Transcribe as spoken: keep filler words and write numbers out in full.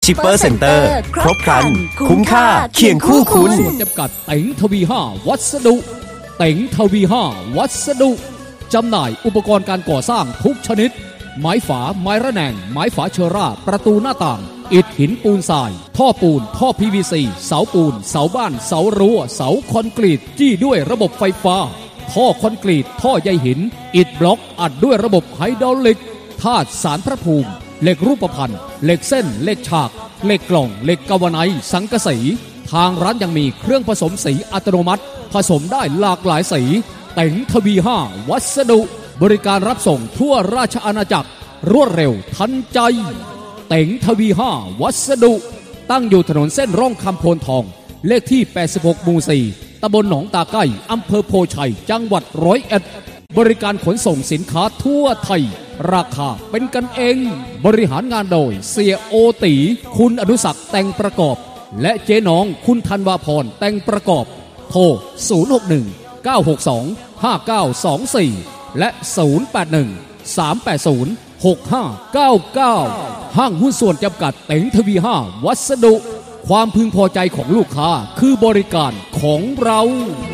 ชิปเปอร์เซ็นเตอร์ครบครันคุ้มค่าเคียงคู่คุณจำกัดเต็งทวีห้าวัสดุเต็งทวีห้าวัสดุจำหน่ายอุปกรณ์การก่อสร้างทุกชนิดไม้ฝาไม้ระแนงไม้ฝาเชอร่าประตูหน้าต่างอิฐหินปูนทรายท่อปูนท่อ พี วี ซี เสาปูนเสาบ้านเสารั้วเสาคอนกรีตจี้ด้วยระบบไฟฟ้าท่อคอนกรีตท่อใยหินอิฐบล็อกอัดด้วยระบบไฮดรอลิกธาตุสารพระภูมิเหล็กรูปพรรณเหล็กเส้นเหล็กฉากเหล็กกล่องเหล็กกาวไนซ์สังกะสีทางร้านยังมีเครื่องผสมสีอัตโนมัติผสมได้หลากหลายสีเต็งทวีห้าวัสดุบริการรับส่งทั่วราชอาณาจักรรวดเร็วทันใจเต็งทวีห้าวัสดุตั้งอยู่ถนนเส้นร่องคำโพนทองเลขที่แปดสิบหกหมู่สี่ตำบลหนองตาไก่อำเภอโพชัยจังหวัดร้อยเอ็ดบริการขนส่งสินค้าทั่วไทยราคาเป็นกันเองบริหารงานโดยเสียโอตีคุณอนุศักดิ์แต่งประกอบและเจ๊น้องคุณธันวาพรแต่งประกอบโทรศูนย์ หก หนึ่ง เก้า หก สอง ห้า เก้า สอง สี่และศูนย์ แปด หนึ่ง สาม แปด ศูนย์ หก ห้า เก้า เก้าห้างหุ้นส่วนจำกัดเต็งทวีห้าวัสดุความพึงพอใจของลูกค้าคือบริการของเรา